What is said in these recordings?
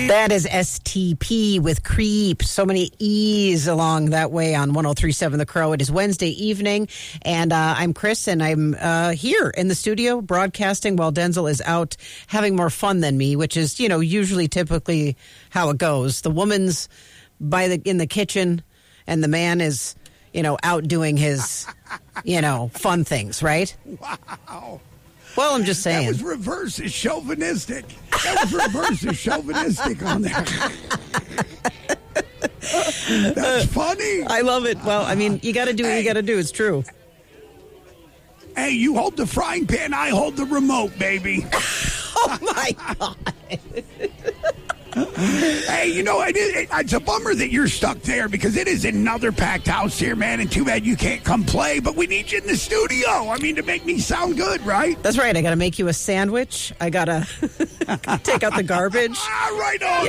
That is STP with Creep. So many E's along that way on 103.7 The Crow. It is Wednesday evening, and I'm Chris, and I'm here in the studio broadcasting while Denzel is out having more fun than me, which is, usually typically how it goes. The woman's in the kitchen, and the man is, out doing his, fun things, right? Wow. Well, I'm just saying. That was reverse chauvinistic. On there. That's funny. I love it. Well, I mean, you got to do what you got to do. It's true. Hey, you hold the frying pan, I hold the remote, baby. Oh, my God. Hey, it's a bummer that you're stuck there because it is another packed house here, man, and too bad you can't come play, but we need you in the studio. I mean, to make me sound good, right? That's right. I got to make you a sandwich. I got to take out the garbage. Right on.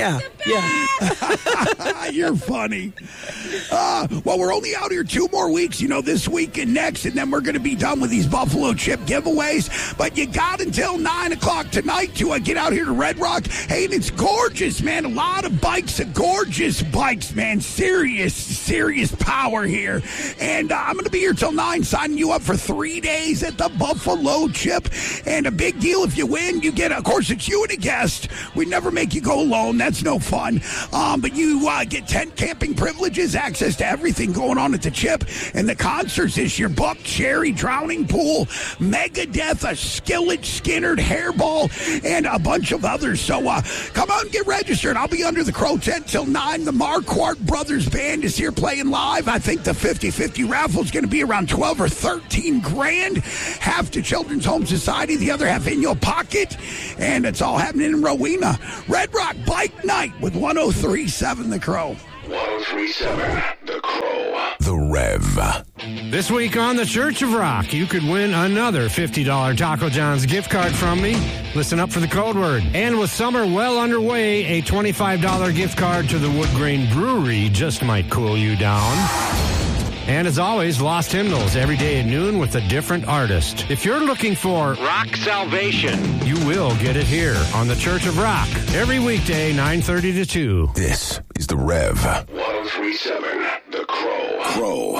Yeah. You're funny. Well, we're only out here 2 more weeks, this week and next, and then we're going to be done with these Buffalo Chip giveaways, but you got until 9 o'clock tonight to get out here to Red Rock. Hey, and it's gorgeous, man. A lot of bikes, gorgeous bikes, man. Serious power here. And I'm going to be here till 9, signing you up for 3 days at the Buffalo Chip. And a big deal if you win, you get, of course, it's you and a guest. We never make you go alone. That's no fun. But you get tent camping privileges, access to everything going on at the Chip. And the concerts this year: Buck Cherry, Drowning Pool, Megadeth, a Skillet, Skinnerd, Hairball, and a bunch of others. So come on and get registered. I'll be under the Crow tent till 9. The Marquardt Brothers Band is here playing live. I think the 50-50 raffle is going to be around 12 or 13 grand. Half to Children's Home Society, the other half in your pocket. And it's all happening in Rowena. Red Rock Bike Night with 103.7 The Crow. 103.7 The Crow. The Rev. This week on the Church of Rock, you could win another $50 Taco John's gift card from me. Listen up for the code word. And with summer well underway, a $25 gift card to the Wood Grain Brewery just might cool you down. And as always, Lost Hymnals every day at noon with a different artist. If you're looking for rock salvation, you will get it here on the Church of Rock every weekday, 9:30 to 2. This is the Rev. 103.7 The Crow.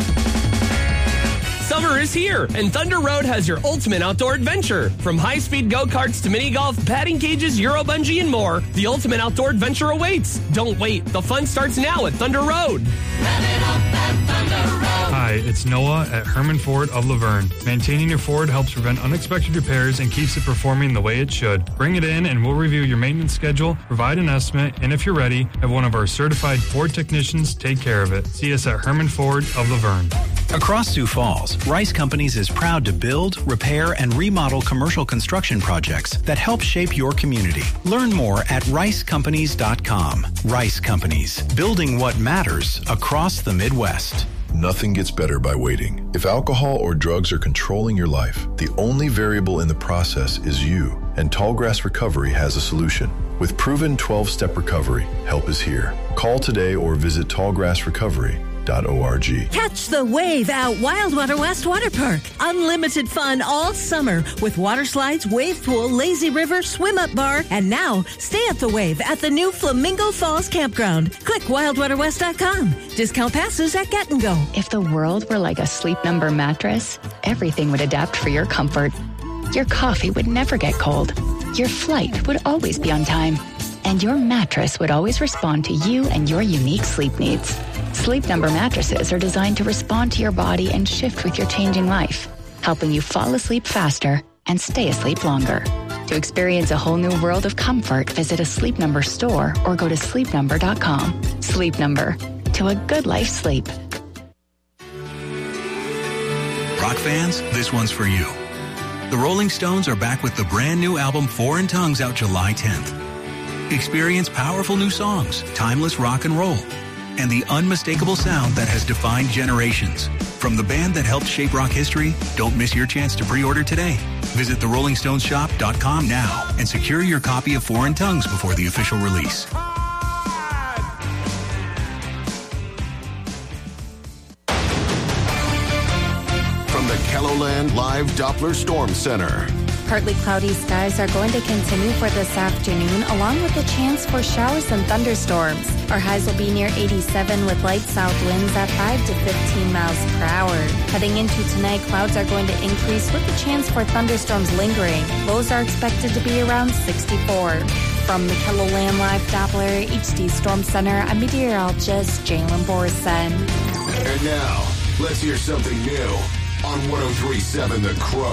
Summer is here, and Thunder Road has your ultimate outdoor adventure. From high-speed go-karts to mini-golf, batting cages, Euro bungee, and more, the ultimate outdoor adventure awaits. Don't wait. The fun starts now at Thunder Road. Hi, it's Noah at Herman Ford of Laverne. Maintaining your Ford helps prevent unexpected repairs and keeps it performing the way it should. Bring it in and we'll review your maintenance schedule, provide an estimate, and if you're ready, have one of our certified Ford technicians take care of it. See us at Herman Ford of Laverne. Across Sioux Falls, Rice Companies is proud to build, repair, and remodel commercial construction projects that help shape your community. Learn more at ricecompanies.com. Rice Companies, building what matters across the Midwest. Nothing gets better by waiting. If alcohol or drugs are controlling your life, the only variable in the process is you, and Tallgrass Recovery has a solution. With proven 12-step recovery, help is here. Call today or visit tallgrassrecovery.org. Catch the wave at Wildwater West Water Park. Unlimited fun all summer with water slides, wave pool, lazy river, swim-up bar, and now stay at the wave at the new Flamingo Falls Campground. Click wildwaterwest.com. Discount passes at Get and Go. If the world were like a Sleep Number mattress, everything would adapt for your comfort. Your coffee would never get cold. Your flight would always be on time. And your mattress would always respond to you and your unique sleep needs. Sleep Number mattresses are designed to respond to your body and shift with your changing life, helping you fall asleep faster and stay asleep longer. To experience a whole new world of comfort, visit a Sleep Number store or go to sleepnumber.com. Sleep Number, to a good life sleep. Rock fans, this one's for you. The Rolling Stones are back with the brand new album Foreign Tongues out July 10th. Experience powerful new songs, timeless rock and roll, and the unmistakable sound that has defined generations. From the band that helped shape rock history, don't miss your chance to pre-order today. Visit therollingstoneschop.com now and secure your copy of Foreign Tongues before the official release. From the KELOLAND Live Doppler Storm Center, Partly cloudy skies are going to continue for this afternoon, along with a chance for showers and thunderstorms. Our highs will be near 87 with light south winds at 5 to 15 miles per hour. Heading into tonight, clouds are going to increase with a chance for thunderstorms lingering. Lows are expected to be around 64. From the KELOLAND Live Doppler HD Storm Center, I'm meteorologist Jalen Borson. And now, let's hear something new on 103.7 The Crow.